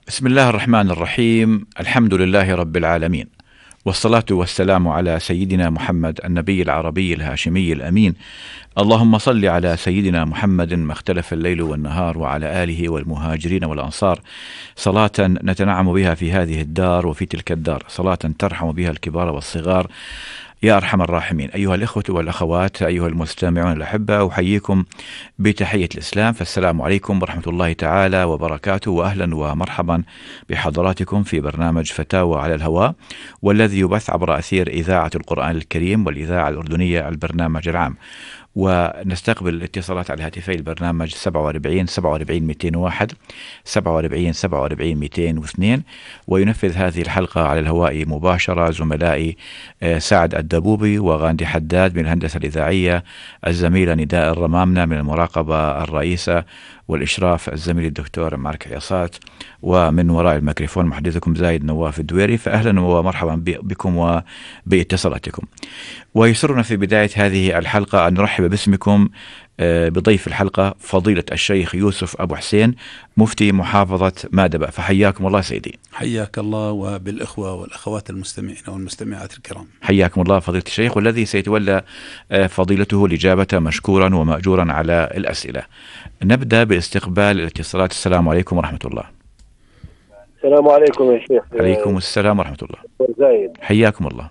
بسم الله الرحمن الرحيم. الحمد لله رب العالمين، والصلاة والسلام على سيدنا محمد النبي العربي الهاشمي الأمين. اللهم صل على سيدنا محمد ما اختلف الليل والنهار، وعلى آله والمهاجرين والأنصار، صلاة نتنعم بها في هذه الدار وفي تلك الدار، صلاة ترحم بها الكبار والصغار يا أرحم الراحمين. أيها الإخوة والأخوات، أيها المستمعون الأحبة، أحييكم بتحية الإسلام، فالسلام عليكم ورحمة الله تعالى وبركاته، وأهلا ومرحبا بحضراتكم في برنامج فتاوى على الهواء، والذي يبث عبر أثير إذاعة القرآن الكريم والإذاعة الأردنية البرنامج العام. ونستقبل الاتصالات على هاتفي البرنامج 47 47 201 47 47 202. وينفذ هذه الحلقة على الهواء مباشرة زملائي سعد الدبوبي وغاندي حداد من الهندسة الإذاعية، الزميلة نداء الرمامنة من المراقبة الرئيسة والإشراف الزميل الدكتور مارك عياصات، ومن وراء الميكروفون محدثكم زايد نواف الدويري. فأهلا ومرحبا بكم وباتصالاتكم. ويسرنا في بداية هذه الحلقة أن نرحب باسمكم بضيف الحلقة فضيلة الشيخ يوسف أبو حسين، مفتي محافظة مادبة، فحياكم الله سيدي. حياك الله وبالإخوة والأخوات المستمعين والمستمعات الكرام. حياكم الله فضيلة الشيخ، والذي سيتولى فضيلته الإجابة مشكورا ومأجورا على الأسئلة. نبدأ باستقبال الاتصالات. السلام عليكم ورحمة الله. السلام عليكم يا شيخ. عليكم السلام ورحمة الله. زايد، حياكم الله.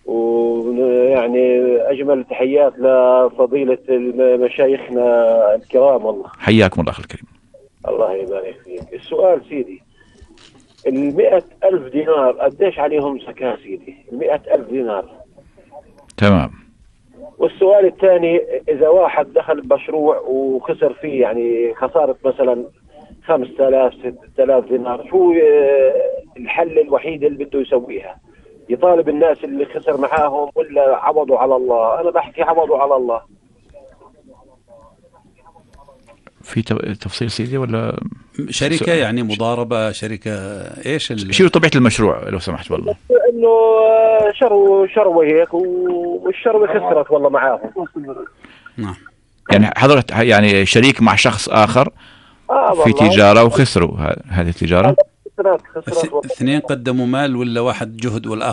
ويعني أجمل تحيات لفضيلة مشايخنا الكرام. والله حياكم الله أخي الكريم. الله يبارك فيك. السؤال سيدي، 100,000 دينار قديش عليهم زكاة سيدي؟ 100,000 دينار. تمام. والسؤال الثاني، إذا واحد دخل بمشروع وخسر فيه، يعني خسارة مثلا 5,000 6,000 دينار، شو الحل الوحيد اللي بده يسويها؟ يطالب الناس اللي خسر معاهم ولا عوضوا على الله؟ أنا بحكي عوضوا على الله. في تفصيل سيدي ولا شركة يعني مضاربة، شركة إيش شو طبيعة المشروع لو سمحت؟ والله إنه شروة هيك، والشروة خسرت والله معاهم. نعم. يعني حضرت يعني شريك مع شخص آخر في تجارة وخسروا هذه التجارة. خسرت اثنين قدموا مال ولا واحد جهد والآخر